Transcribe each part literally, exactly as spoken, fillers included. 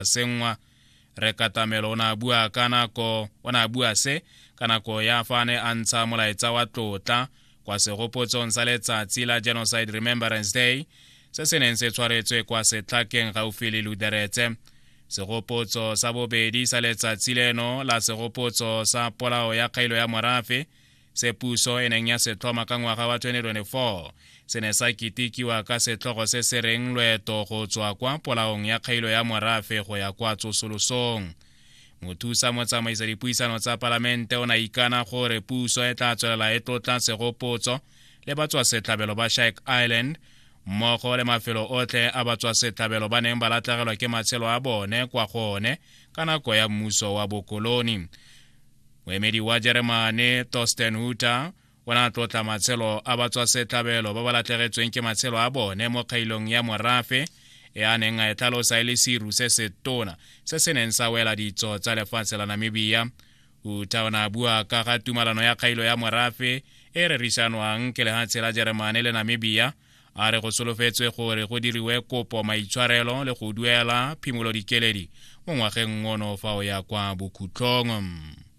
sengwa re katamelo ona bua kana ko ona bua se kana ko ya fane antsha molaetsa wa tlotla kwa segopotsong sa letsatsi la Genocide Remembrance Day se se neng se tshwaretswe kwa Setlhakeng gaufi le Luderetse. Segopotso sa bobedi sa letsatsi leno la segopotso sa polao ya kgailo ya morafe se puso e neng ya setlhoma ka ngwaga wa twenty twenty-four se ne sa kitikiwa ka setlhogo se se reng loeto go tswa kwa polaong ya kgailo ya morafe go ya kwa tsosolosong. Mothusa motsamaisa dipuisano tsa palamente o na ikana gore puso e tla tswelela e tlotla segopotso le batswa setlhabelo ba Shark Island mmogo le mafelo otlhe a batswa setlhabelo ba neng ba latlhegelwa ke matshelo a bone kwa gone ka nako ya mmuso wa bokoloni. Moemedi wa Jeremane Torsten Hutter o na tlotla matshelo a batswa setlhabelo ba ba latlhegetsweng ke matshelo a bone mo kgailong ya morafe e a neng a e tlhalosa e le seru se se tona se se neng sa wela ditso tsa lefatshe la Namibia. Hutter o na bua ka ga tumalano ya kgailo ya morafe e rerišanwang ke lefatshe la Jeremane le Namibia a re go solofetswe gore go diriwe kopo maitshwarelo le go duela phimolo dikeledi mo ngwageng ono fa o ya kwa bokhutlong.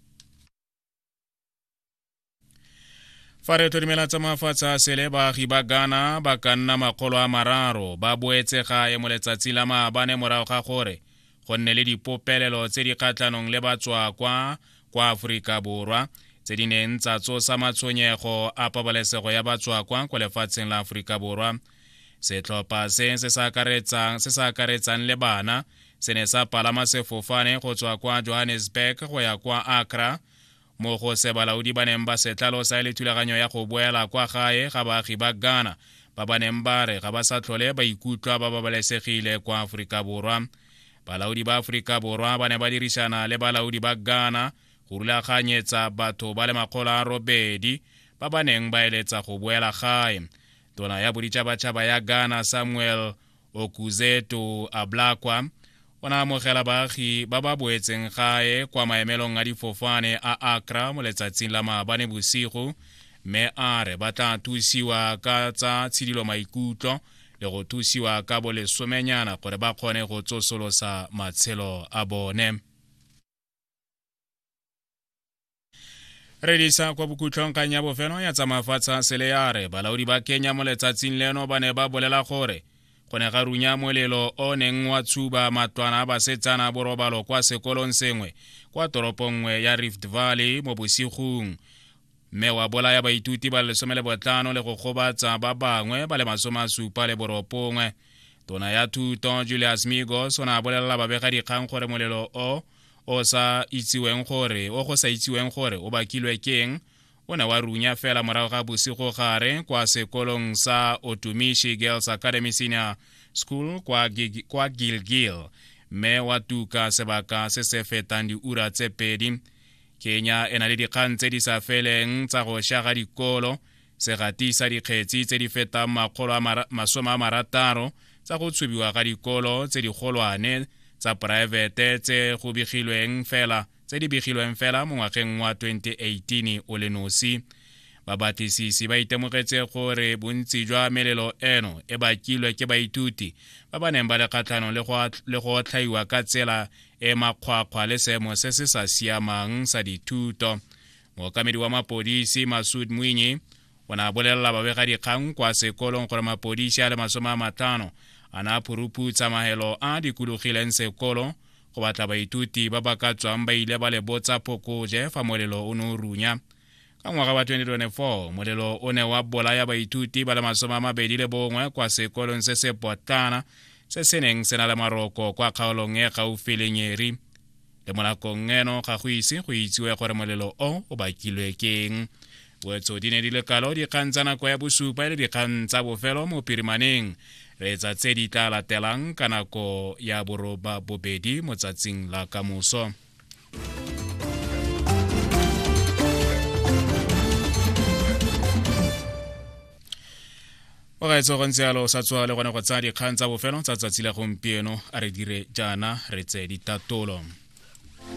Fa re tlhodimela tsa mafatshe a sele baagi ba Ghana ba ka nna makgolo a mararo ba boetse gae mo letsatsi la maabane morago ga gore go nne le dipopelelo tse di kgatlhanong le batswa kwa kwa Aforika Borwa tse di neng tsa tsosa matshwenyego a pabalesego ya batswa kwa kwa lefatsheng la Aforika Borwa. Setlhopha se se sa akaretsang se sa akaretsang le bana se ne sa palama sefofane go tswa kwa Johannesburg go ya kwa Accra mo go se balaodi ba neng ba se tlhalosa le thulaganyo ya go boela kwa gae ga baagi ba Ghana ba ba neng ba re ga ba sa tlhole ba ikutlwa ba babalesegile kwa Aforika Borwa. Balaodi ba Aforika Borwa ba ne ba dirisana le balaodi ba Ghana go rulaganyetsa batho ba le makgolo a robedi ba ba neng ba eletsa go boela gae. Tona ya boditšhabatšhaba ya Ghana Samuel Okuzeto Ablakwa o na amogela baagi ba ba boetseng gae kwa maemelong a difofane a Accra mo letsatsing la maabane bosigo mme a re ba tla thusiwa ka tsa tshidilo maikutlo le go thusiwa ka bolesomenyana gore ba kgone go tsosolosa matshelo a bone. Re disa kwa bokhutlong kanya bofelo ya tsa mafatshe a sele ya re balaodi ba Kenya mo letsatsing leno ba ne ba bolela gore go ne ga runya molelo o neng wa tshuba matwana a basetsana borobalo kwa sekolong sengwe kwa toropong nngwe ya Rift Valley mo bosigong mme wa bolaya baithuti ba lesome le botlhano le go gobatsa ba bangwe ba le masome a supa le boropongwe. Tona ya thuto Julius Migos o na bolelela babegadikgang gore molelo o o sa itsiweng gore o go sa itsiweng gore o bakilwe keng o ne wa runya fela morago ga bosigo gare kwa sekolong sa Otumishi Girls Academy Senior School kwa, kwa Gilgil mme wa tuka sebaka se se fetang diura tse pedi. Kenya e na le dikgang tse di sa feleng tsa go šaga dikolo se gatisa dikgetsi tse di fetang makgolo a masome a marataro tsa go tshubiwa ga dikolo tse di golwane tsa private tse go bigilweng fela tse di bigilweng fela mo ngwageng wa twenty eighteen o le nosi. Babatlisisi ba itemogetse gore bontsi jwa melelo eno e bakilwe ke baithuti ba ba neng ba le kgatlhanong le go tlhaiwa ka tsela e makgwakgwa le seemo se se sa siamang sa dithuto. Mookamedi wa mapodisi Masud Mwinyi o na bolelela babegadikgang kwa sekolong gore mapodisi a le masome a matlhano a na phuruputsa mahelo a dikologileng sekolo go batla baithuti ba ba ka tswang ba ile ba le botsa phokoje fa molelo o no runya. Ka ngwaga wa twenty twenty-four molelo o ne wa bolaya baithuti ba le masome a mabedi le bongwe kwa sekolong se se potlana se se neng se na le maroko kwa kgaolong e gaufi le Nyeri. Le molakong eno ga go ise go itsiwe gore molelo o o bakilwe keng. Boetso di ne di le kalo dikgang tsa nako ya bosupa le dikgang tsa bofelo mo pirimaneng re tsa tse di tla latelang ka nako ya boroba bobedi mo tsatsing la kamoso. O ga etso go ntse alo sa tswa le gone go tsa dikgang tsa bofelo tsa tsatsi la gompieno a re dire jaana re tse ditatolo.